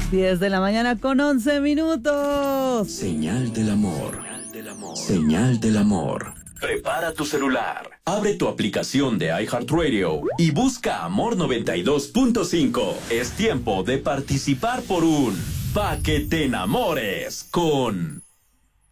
10 de la mañana con 11 minutos. Señal del amor. Señal del amor. Prepara tu celular, abre tu aplicación de iHeartRadio y busca Amor 92.5. Es tiempo de participar por un Pa' que te enamores con